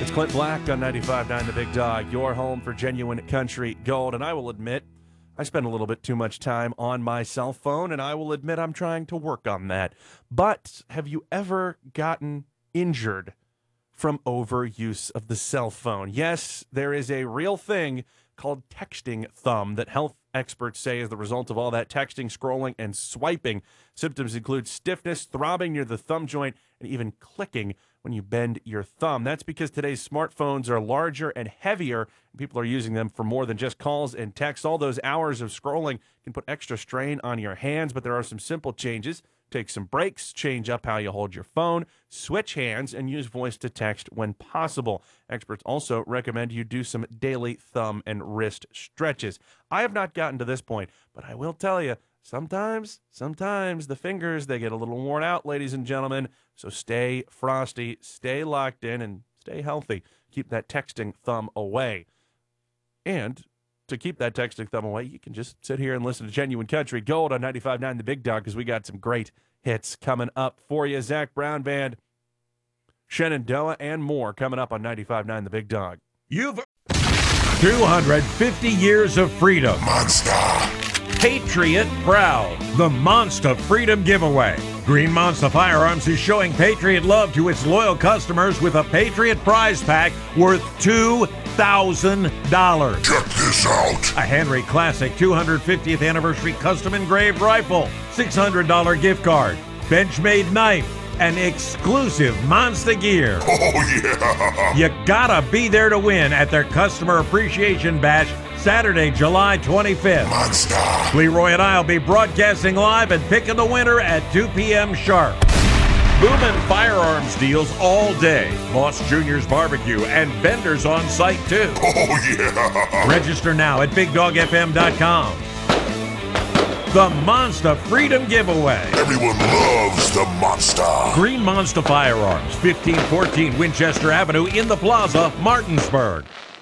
It's Clint Black on 95.9 The Big Dog, your home for genuine country gold. And I will admit, I spend a little bit too much time on my cell phone, and I will admit I'm trying to work on that. But have you ever gotten injured from overuse of the cell phone? Yes, there is a real thing called texting thumb that health experts say is the result of all that texting, scrolling, and swiping. Symptoms include stiffness, throbbing near the thumb joint, and even clicking when you bend your thumb. That's because today's smartphones are larger and heavier, and people are using them for more than just calls and texts. All those hours of scrolling can put extra strain on your hands, but there are some simple changes. Take some breaks, change up how you hold your phone, switch hands, and use voice to text when possible. Experts also recommend you do some daily thumb and wrist stretches. I have not gotten to this point, but I will tell you, sometimes the fingers, they get a little worn out, ladies and gentlemen. So stay frosty, stay locked in, and stay healthy. Keep that texting thumb away. And to keep that texting thumb away, you can just sit here and listen to Genuine Country Gold on 95.9 The Big Dog, because we got some great hits coming up for you. Zach Brown Band, Shenandoah, and more coming up on 95.9 The Big Dog. You've 250 years of freedom. Monster. Patriot proud. The Monster Freedom Giveaway. Green Monster Firearms is showing Patriot love to its loyal customers with a Patriot prize pack worth $2,000. Check this out. A Henry Classic 250th Anniversary Custom Engraved Rifle, $600 gift card, Benchmade knife, and exclusive Monster gear. Oh, yeah. You gotta be there to win at their Customer Appreciation Bash, Saturday, July 25th. Monster. Leroy and I will be broadcasting live and picking the winner at 2 p.m. sharp. Boomin' firearms deals all day. Moss Jr.'s Barbecue and vendors on site too. Oh, yeah. Register now at BigDogFM.com. The Monster Freedom Giveaway. Everyone loves the monster. Green Monster Firearms, 1514 Winchester Avenue in the Plaza, Martinsburg.